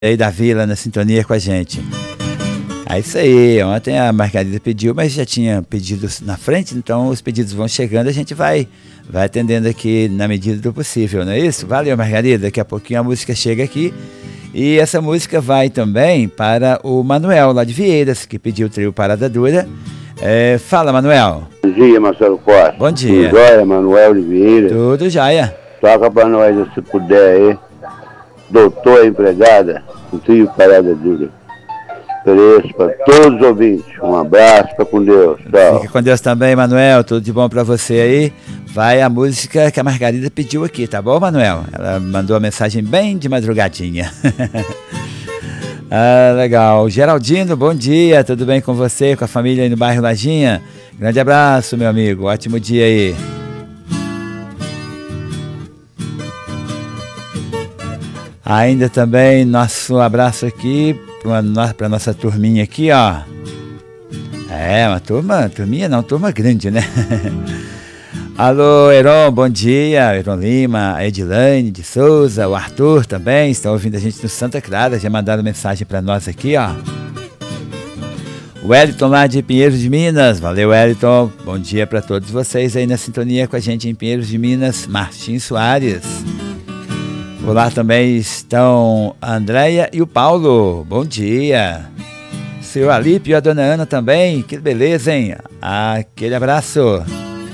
aí da Vila na sintonia com a gente. É isso aí, ontem a Margarida pediu, mas já tinha pedidos na frente, então os pedidos vão chegando, a gente vai atendendo aqui na medida do possível, não é isso? Valeu, Margarida, daqui a pouquinho a música chega aqui. E essa música vai também para o Manuel, lá de Vieiras, que pediu o trio Parada Dura. Fala, Manuel. Bom dia, Marcelo Costa. Bom dia. Tudo jóia, Manuel de Vieira. Tudo jóia. Toca pra nós, se puder aí. Doutor Empregada, o trio Parada Dura. Ofereço para todos os ouvintes. Um abraço, fica com Deus. Tchau. Fica com Deus também, Manuel. Tudo de bom pra você aí. Vai a música que a Margarida pediu aqui, tá bom, Manuel? Ela mandou a mensagem bem de madrugadinha. Legal. Geraldino, bom dia. Tudo bem com você, com a família aí no bairro Lajinha? Grande abraço, meu amigo. Ótimo dia aí. Ainda também nosso abraço aqui para nossa turminha aqui, ó. Uma turma grande, né? Alô, Heron, bom dia. Heron Lima, a Edilane de Souza, o Arthur também estão ouvindo a gente no Santa Clara, já mandaram mensagem para nós aqui, ó. O Wellington lá de Pinheiros de Minas, valeu, Wellington. Bom dia para todos vocês aí na sintonia com a gente em Pinheiros de Minas. Martins Soares. Por lá também estão a Andréia e o Paulo. Bom dia. Seu Alípio e a dona Ana também. Que beleza, hein? Aquele abraço.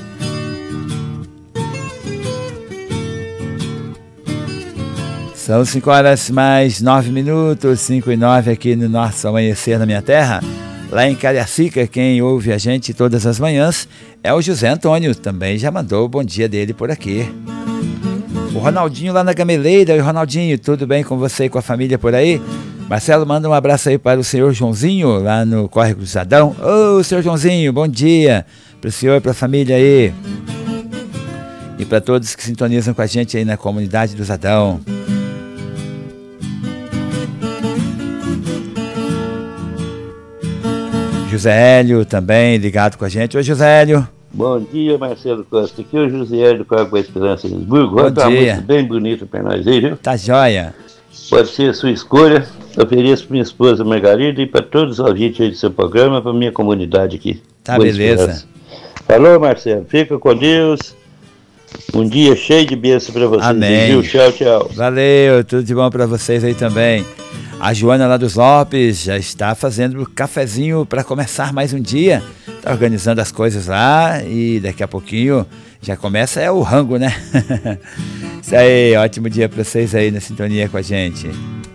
São 5h mais 9, 5h09 aqui no nosso Amanhecer na Minha Terra. Lá em Cariacica, quem ouve a gente todas as manhãs é o José Antônio. Também já mandou o bom dia dele por aqui. O Ronaldinho lá na Gameleira. E Ronaldinho, tudo bem com você e com a família por aí? Marcelo, manda um abraço aí para o senhor Joãozinho, lá no Córrego do Zadão. Ô, senhor Joãozinho, bom dia para o senhor e para a família aí. E para todos que sintonizam com a gente aí na comunidade do Zadão. José Hélio também ligado com a gente. Oi, José Hélio. Bom dia, Marcelo Costa. Aqui é o José Hélio do Corpo da Esperança de Lisburgo. Bom dia. Uma música bem bonita para nós aí, viu? Tá jóia. Pode ser a sua escolha. Ofereço para minha esposa Margarida e para todos os ouvintes aí do seu programa, para minha comunidade aqui. Tá, Boa beleza. Esperança. Falou, Marcelo. Fica com Deus. Um dia cheio de bênção para vocês. Amém. Viu? Tchau, tchau. Valeu, tudo de bom para vocês aí também. A Joana lá dos Lopes já está fazendo o cafezinho para começar mais um dia. Está organizando as coisas lá e daqui a pouquinho já começa o rango, né? Isso aí, ótimo dia para vocês aí na sintonia com a gente.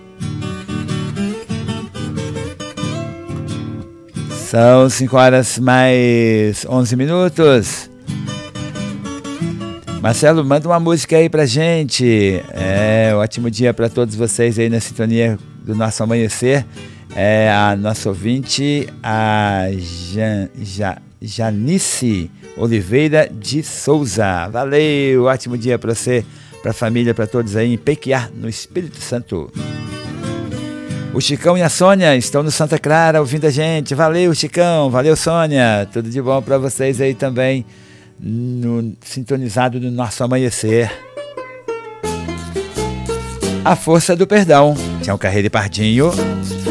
São 5h mais 11. Marcelo, manda uma música aí pra gente. Ótimo dia para todos vocês aí na sintonia do nosso amanhecer. A nossa ouvinte, a Janice Oliveira de Souza. Valeu, ótimo dia para você, para a família, para todos aí em Pequiá, no Espírito Santo. O Chicão e a Sônia estão no Santa Clara ouvindo a gente. Valeu, Chicão, valeu, Sônia. Tudo de bom para vocês aí também, sintonizado no nosso amanhecer. A Força do Perdão, Tião Carreiro e Pardinho.